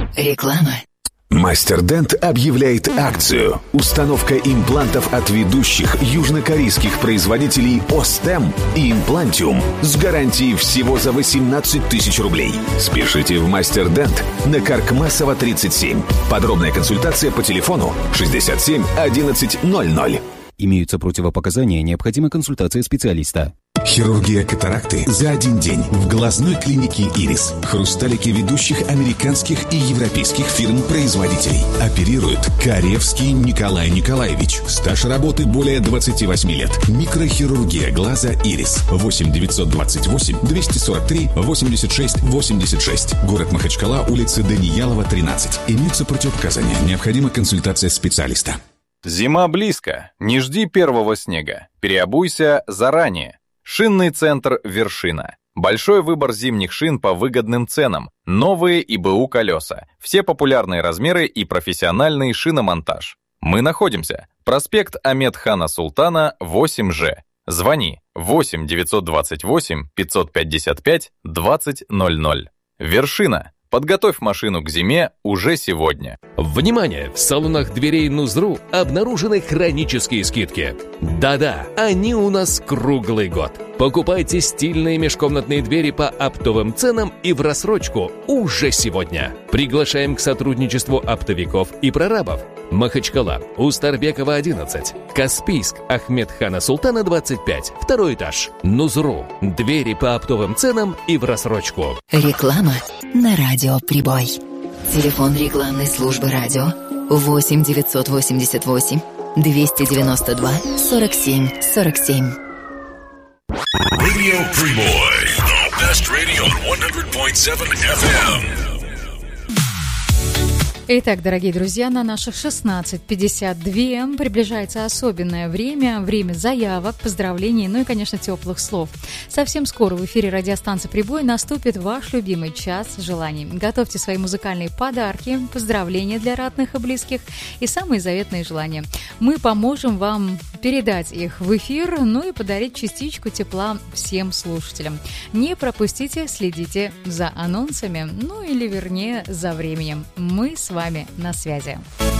Реклама. Мастер-Дент объявляет акцию. Установка имплантов от ведущих южнокорейских производителей Остем и Имплантиум с гарантией всего за 18 тысяч рублей. Спешите в Мастер-Дент на Каркмасова 37. Подробная консультация по телефону 67 11 00. Имеются противопоказания, необходима консультация специалиста. Хирургия катаракты за один день в глазной клинике «Ирис». Хрусталики ведущих американских и европейских фирм-производителей. Оперирует Каревский Николай Николаевич. Стаж работы более 28 лет. Микрохирургия глаза «Ирис». 8 928 243 86 86. Город Махачкала, улица Даниялова, 13. Имеются противопоказания. Необходима консультация специалиста. Зима близко. Не жди первого снега. Переобуйся заранее. Шинный центр «Вершина». Большой выбор зимних шин по выгодным ценам. Новые и БУ колеса. Все популярные размеры и профессиональный шиномонтаж. Мы находимся. Проспект Ахмед-Хана Султана, 8Ж. Звони 8 928 555 2000. «Вершина». Подготовь машину к зиме уже сегодня. Внимание! В салонах дверей Нузру обнаружены хронические скидки. Да-да, они у нас круглый год. Покупайте стильные межкомнатные двери по оптовым ценам и в рассрочку уже сегодня. Приглашаем к сотрудничеству оптовиков и прорабов. Махачкала, Устарбекова, 11. Каспийск, Ахмед-Хана Султана, 25. Второй этаж. Нузру. Двери по оптовым ценам и в рассрочку. Реклама на радио «Прибой». Телефон рекламной службы радио 8 988 292 47 47. Radio Primoy, the best radio on 100.7 FM. Итак, дорогие друзья, на наших 16:52 приближается особенное время, время заявок, поздравлений, ну и, конечно, теплых слов. Совсем скоро в эфире радиостанции «Прибой» наступит ваш любимый час желаний. Готовьте свои музыкальные подарки, поздравления для родных и близких и самые заветные желания. Мы поможем вам передать их в эфир, ну и подарить частичку тепла всем слушателям. Не пропустите, следите за анонсами, ну или вернее за временем. Мы с вами на связи.